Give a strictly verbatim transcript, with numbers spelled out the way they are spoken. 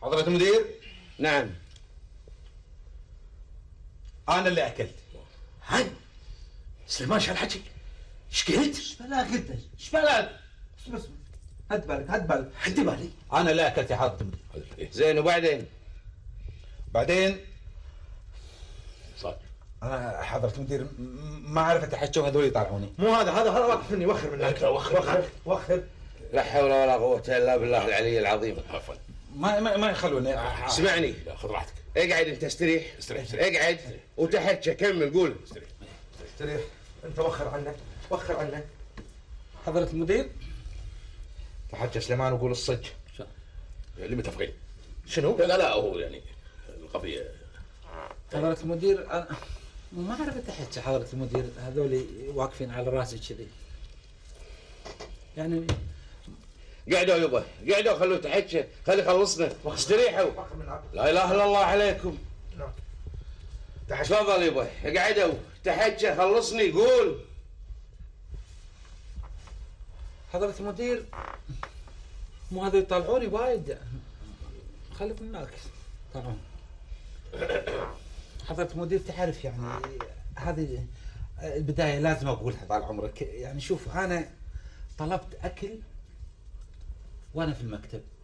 حضرة المدير. نعم. انا اللي اكلت. هاي سليمان شو هالحكي؟ ايش قلت؟ ايش بلاك انت؟ ايش بلاك؟ بس بس هد بالك هد بالك هدي بالي. انا اللي اكلت يا حضرة المدير. زين وبعدين؟ بعدين صار انا حضرة المدير ما عرفت احكي وهذول يطلعوني. مو هذا هذا هذا واقف مني وخر منك. وخر وخر وخر. لا حول ولا قوة الا بالله العلي العظيم. عفوا. ما ما, ما يخلوني. اسمعني. لا خذ راحتك. اقعد انت استريح. استريح استريح. اقعد وتحكى كمل قول. استريح استريح انت وخر عنك وخر عنك. حضرة المدير تحكى سليمان وقول الصج. اللي متفقين. شنو؟ لا لا هو يعني القضية. حضرة المدير انا ما عرفت احكي. حضرة المدير هذول واقفين على راسي كذي يعني. قعدوا يبا قعدوا خلوه تحكى خلي خلصنا استريحوا. لا اله الا الله عليكم. تفضل يبا قعدوا تحكى خلصني قول. حضرة المدير مو هذا يطلعوني وايد. خليكم هناك طلعون. حضرة المدير تعرف يعني هذه البداية لازم اقولها طال عمرك. يعني شوف انا طلبت اكل وانا في المكتب